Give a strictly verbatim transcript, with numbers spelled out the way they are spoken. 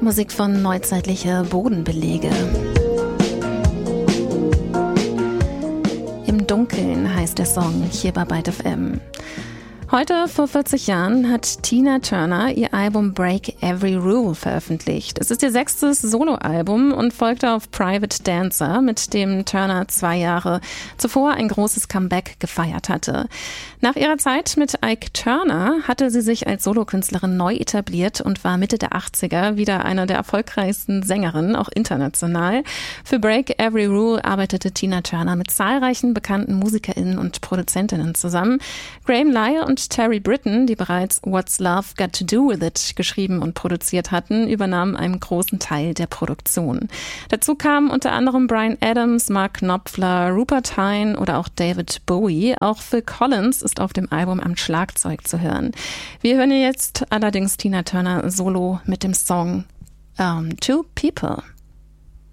Musik von Neuzeitliche Bodenbelege. Im Dunkeln heißt der Song hier bei Byte F M. Heute vor vierzig Jahren hat Tina Turner ihr Album Break Every Rule veröffentlicht. Es ist ihr sechstes Soloalbum und folgte auf Private Dancer, mit dem Turner zwei Jahre zuvor ein großes Comeback gefeiert hatte. Nach ihrer Zeit mit Ike Turner hatte sie sich als Solokünstlerin neu etabliert und war Mitte der achtziger wieder eine der erfolgreichsten Sängerinnen, auch international. Für Break Every Rule arbeitete Tina Turner mit zahlreichen bekannten MusikerInnen und Produzentinnen zusammen. Graham Lyle und Terry Britten, die bereits What's Love Got to Do With It geschrieben und produziert hatten, übernahmen einen großen Teil der Produktion. Dazu kamen unter anderem Bryan Adams, Mark Knopfler, Rupert Hine oder auch David Bowie. Auch Phil Collins ist auf dem Album am Schlagzeug zu hören. Wir hören jetzt allerdings Tina Turner solo mit dem Song um, Two People.